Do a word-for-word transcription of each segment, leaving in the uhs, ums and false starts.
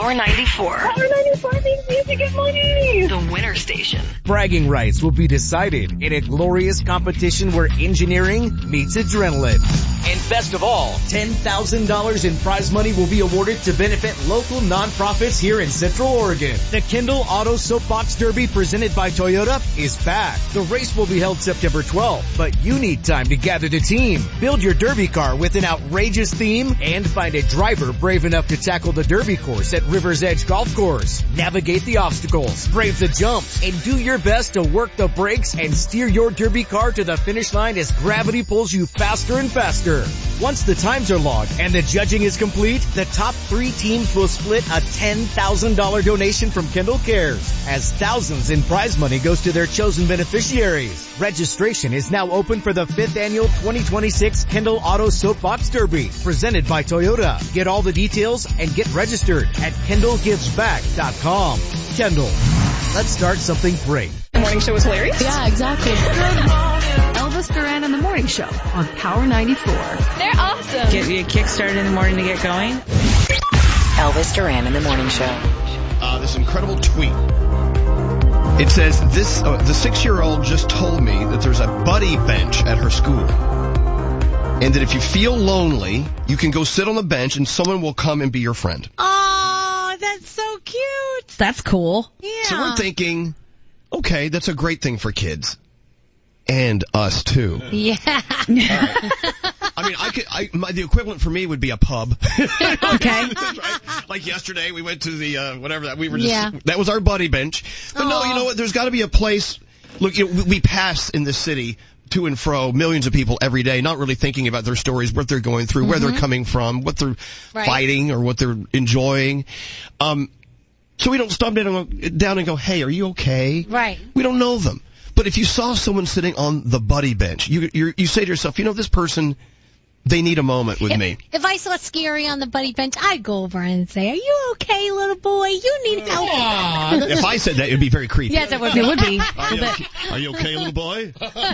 Power ninety-four. Power ninety-four means music and money. The winner station. Bragging rights will be decided in a glorious competition where engineering meets adrenaline. And best of all, ten thousand dollars in prize money will be awarded to benefit local nonprofits here in Central Oregon. The Kendall Auto Soapbox Derby presented by Toyota is back. The race will be held September twelfth, but you need time to gather the team. Build your derby car with an outrageous theme and find a driver brave enough to tackle the derby course at River's Edge Golf Course. Navigate the obstacles, brave the jumps, and do your best to work the brakes and steer your derby car to the finish line as gravity pulls you faster and faster. Once the times are logged and the judging is complete, the top three teams will split a ten thousand dollars donation from Kendall Cares, as thousands in prize money goes to their chosen beneficiaries. Registration is now open for the fifth annual twenty twenty-six Kendall Auto Soapbox Derby, presented by Toyota. Get all the details and get registered at kendall gives back dot com. Kendall, let's start something great. The morning show was hilarious. Yeah, exactly. Elvis Duran and the Morning Show on Power ninety-four. They're awesome. Get you a kick started in the morning to get going. Elvis Duran and the Morning Show. Uh, this incredible tweet. It says, this uh, the six-year-old just told me that there's a buddy bench at her school. And that if you feel lonely, you can go sit on the bench and someone will come and be your friend. Oh, that's so cute. That's cool. Yeah. So we're thinking, okay, that's a great thing for kids. And us, too. Yeah. I mean, I could, I, my, the equivalent for me would be a pub. Okay. Right? Like yesterday, we went to the, uh, whatever that, we were just, Yeah. that was our buddy bench. But no, Aw. you know what, there's gotta be a place, look, you know, we, we pass in this city to and fro millions of people every day, not really thinking about their stories, what they're going through, where they're coming from, what they're Right. fighting or what they're enjoying. Um, so we don't stop down and, go, down and go, hey, are you okay? Right. We don't know them. But if you saw someone sitting on the buddy bench, you you you say to yourself, you know, this person, they need a moment with if, me. If I saw Scary on the buddy bench, I'd go over and say, are you okay, little boy? You need help. If I said that, it would be very creepy. Yes, it would be. It would be. Are you, okay, are you okay, little boy?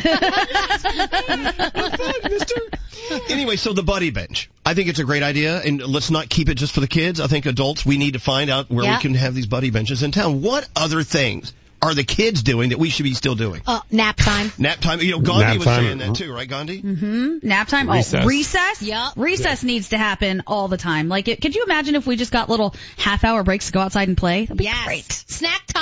Anyway, so the buddy bench. I think it's a great idea, and let's not keep it just for the kids. I think adults, we need to find out where Yeah. we can have these buddy benches in town. What other things are the kids doing that we should be still doing? Oh, nap time. Nap time. You know, Gandhi Nap was time. saying that too, right, Gandhi? Hmm? Nap time? Recess. Oh, recess? Yup. Recess needs to happen all the time. Like, it, could you imagine if we just got little half-hour breaks to go outside and play? That'd be Yes. great. Snack time.